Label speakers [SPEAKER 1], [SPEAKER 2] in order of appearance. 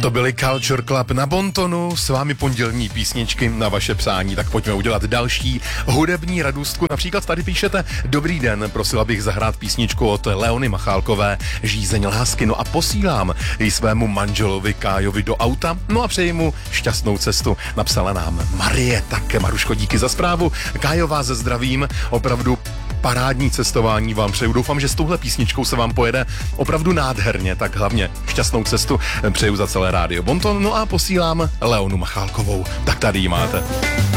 [SPEAKER 1] To byly Culture Club na Bontonu, s vámi pondělní písničky na vaše přání, tak pojďme udělat další hudební radostku. Například tady píšete: Dobrý den, prosila bych zahrát písničku od Leony Machálkové, Žízeň lásky, no a posílám ji svému manželovi Kájovi do auta, no a přeji mu šťastnou cestu. Napsala nám Marie. Tak Maruško, díky za zprávu. Kájo, vás zdravím, opravdu parádní cestování vám přeju. Doufám, že s touhle písničkou se vám pojede opravdu nádherně, tak hlavně šťastnou cestu přeju za celé rádio Bonton, no a posílám Leonu Machálkovou. Tak tady ji máte.